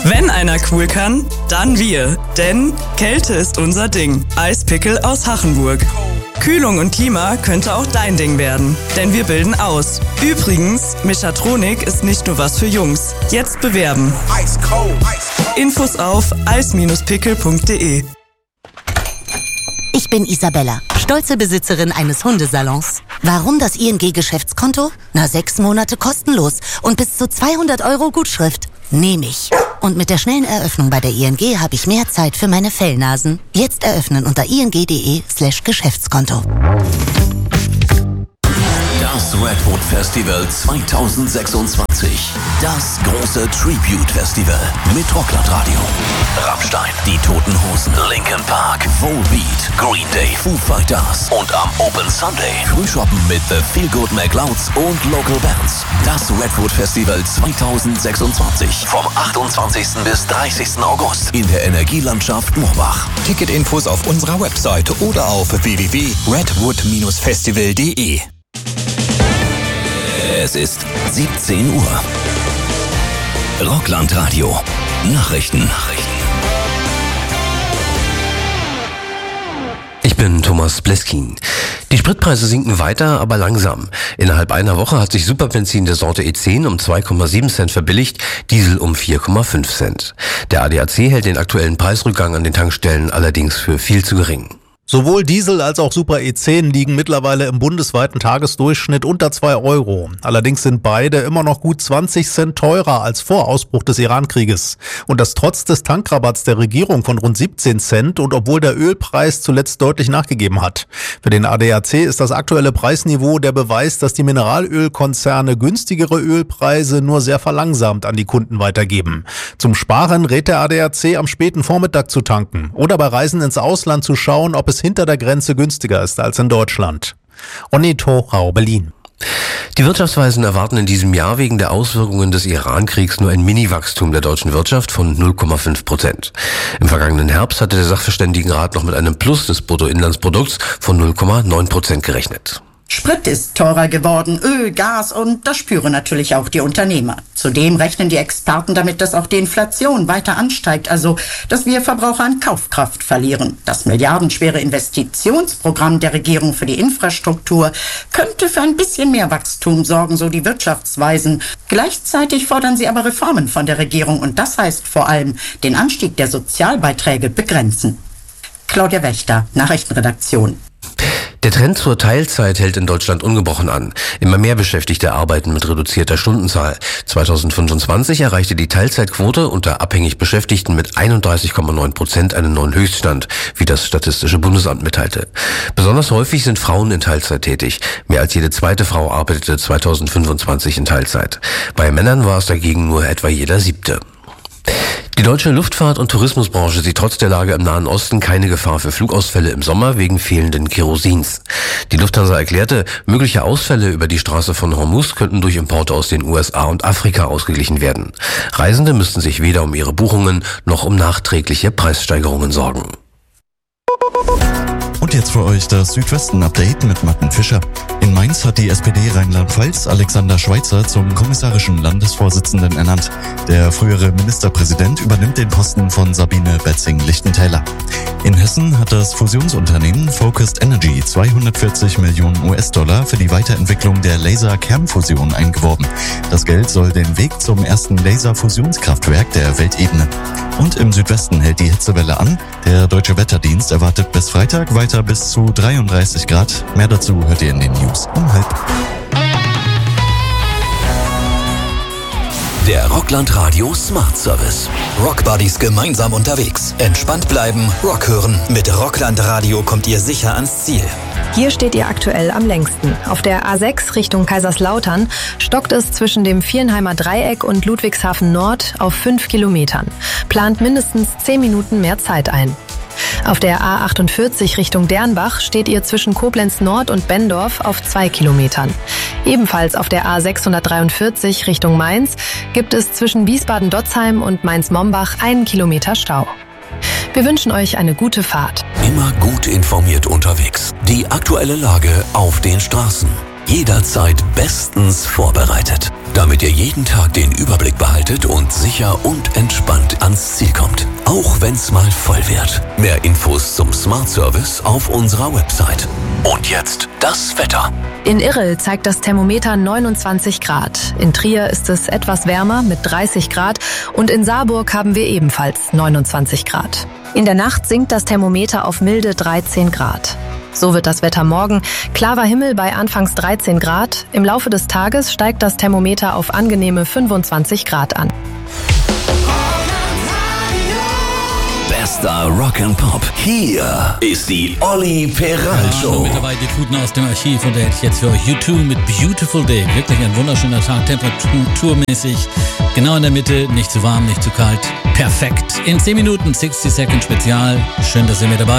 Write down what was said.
Wenn einer cool kann, dann wir. Denn Kälte ist unser Ding. Eispickel aus Hachenburg. Kühlung und Klima könnte auch dein Ding werden. Denn wir bilden aus. Übrigens, Mechatronik ist nicht nur was für Jungs. Jetzt bewerben. Infos auf eis-pickel.de. Ich bin Isabella, stolze Besitzerin eines Hundesalons. Warum das ING-Geschäftskonto? 6 Monate kostenlos und bis zu 200 € Gutschrift. Nehme ich. Und mit der schnellen Eröffnung bei der ING habe ich mehr Zeit für meine Fellnasen. Jetzt eröffnen unter ing.de/Geschäftskonto. Das Redwood Festival 2026. Das große Tribute-Festival mit Rockland-Radio. Rammstein, Die Toten Hosen, Linkin Park, Volbeat, Green Day, Foo Fighters und am Open Sunday Frühshoppen mit The Feel Good McLeods und Local Bands. Das Redwood Festival 2026 vom 28. bis 30. August in der Energielandschaft Moorbach. Ticketinfos auf unserer Website oder auf www.redwood-festival.de. Es ist 17 Uhr. Rockland-Radio. Nachrichten. Ich bin Thomas Bleskin. Die Spritpreise sinken weiter, aber langsam. Innerhalb einer Woche hat sich Superbenzin der Sorte E10 um 2,7 Cent verbilligt, Diesel um 4,5 Cent. Der ADAC hält den aktuellen Preisrückgang an den Tankstellen allerdings für viel zu gering. Sowohl Diesel als auch Super E10 liegen mittlerweile im bundesweiten Tagesdurchschnitt unter 2 €. Allerdings sind beide immer noch gut 20 Cent teurer als vor Ausbruch des Iran-Krieges. Und das trotz des Tankrabatts der Regierung von rund 17 Cent und obwohl der Ölpreis zuletzt deutlich nachgegeben hat. Für den ADAC ist das aktuelle Preisniveau der Beweis, dass die Mineralölkonzerne günstigere Ölpreise nur sehr verlangsamt an die Kunden weitergeben. Zum Sparen rät der ADAC am späten Vormittag zu tanken oder bei Reisen ins Ausland zu schauen, ob es hinter der Grenze günstiger ist als in Deutschland. Onni Torau, Berlin. Die Wirtschaftsweisen erwarten in diesem Jahr wegen der Auswirkungen des Iran-Kriegs nur ein Mini-Wachstum der deutschen Wirtschaft von 0,5%. Im vergangenen Herbst hatte der Sachverständigenrat noch mit einem Plus des Bruttoinlandsprodukts von 0,9% gerechnet. Sprit ist teurer geworden, Öl, Gas und das spüren natürlich auch die Unternehmer. Zudem rechnen die Experten damit, dass auch die Inflation weiter ansteigt, also dass wir Verbraucher an Kaufkraft verlieren. Das milliardenschwere Investitionsprogramm der Regierung für die Infrastruktur könnte für ein bisschen mehr Wachstum sorgen, so die Wirtschaftsweisen. Gleichzeitig fordern sie aber Reformen von der Regierung und das heißt vor allem den Anstieg der Sozialbeiträge begrenzen. Claudia Wächter, Nachrichtenredaktion. Der Trend zur Teilzeit hält in Deutschland ungebrochen an. Immer mehr Beschäftigte arbeiten mit reduzierter Stundenzahl. 2025 erreichte die Teilzeitquote unter abhängig Beschäftigten mit 31,9% einen neuen Höchststand, wie das Statistische Bundesamt mitteilte. Besonders häufig sind Frauen in Teilzeit tätig. Mehr als jede zweite Frau arbeitete 2025 in Teilzeit. Bei Männern war es dagegen nur etwa jeder 7. Die deutsche Luftfahrt- und Tourismusbranche sieht trotz der Lage im Nahen Osten keine Gefahr für Flugausfälle im Sommer wegen fehlenden Kerosins. Die Lufthansa erklärte, mögliche Ausfälle über die Straße von Hormuz könnten durch Importe aus den USA und Afrika ausgeglichen werden. Reisende müssten sich weder um ihre Buchungen noch um nachträgliche Preissteigerungen sorgen. Und jetzt für euch das Südwesten-Update mit Martin Fischer. In Mainz hat die SPD Rheinland-Pfalz Alexander Schweitzer zum kommissarischen Landesvorsitzenden ernannt. Der frühere Ministerpräsident übernimmt den Posten von Sabine Betzing-Lichtentäler. In Hessen hat das Fusionsunternehmen Focused Energy 240 Millionen US-Dollar für die Weiterentwicklung der Laserkernfusion eingeworben. Das Geld soll den Weg zum ersten Laserfusionskraftwerk der Welt ebnen. Und im Südwesten hält die Hitzewelle an. Der Deutsche Wetterdienst erwartet bis Freitag weiter bis zu 33 Grad. Mehr dazu hört ihr in den News um 12:30. Der Rockland Radio Smart Service. Rockbuddies gemeinsam unterwegs. Entspannt bleiben, Rock hören. Mit Rockland Radio kommt ihr sicher ans Ziel. Hier steht ihr aktuell am längsten. Auf der A6 Richtung Kaiserslautern stockt es zwischen dem Viernheimer Dreieck und Ludwigshafen Nord auf 5 Kilometern. Plant mindestens 10 Minuten mehr Zeit ein. Auf der A48 Richtung Dernbach steht ihr zwischen Koblenz Nord und Benndorf auf 2 Kilometern. Ebenfalls auf der A643 Richtung Mainz gibt es zwischen Wiesbaden-Dotzheim und Mainz-Mombach 1 Kilometer Stau. Wir wünschen euch eine gute Fahrt. Immer gut informiert unterwegs. Die aktuelle Lage auf den Straßen. Jederzeit bestens vorbereitet. Damit ihr jeden Tag den Überblick behaltet und sicher und entspannt wenn's mal voll wird. Mehr Infos zum Smart Service auf unserer Website. Und jetzt das Wetter. In Irrel zeigt das Thermometer 29 Grad. In Trier ist es etwas wärmer mit 30 Grad und in Saarburg haben wir ebenfalls 29 Grad. In der Nacht sinkt das Thermometer auf milde 13 Grad. So wird das Wetter morgen. Klarer Himmel bei anfangs 13 Grad. Im Laufe des Tages steigt das Thermometer auf angenehme 25 Grad an. Bester Rock and Pop. Hier ist die Olli Peral Show. Mit dabei die Fluten aus dem Archiv und da hätte ich jetzt für euch U2 mit Beautiful Day. Wirklich ein wunderschöner Tag, temperaturmäßig. Genau in der Mitte, nicht zu warm, nicht zu kalt. Perfekt. In 10 Minuten 60 Second Spezial. Schön, dass ihr mit dabei seid.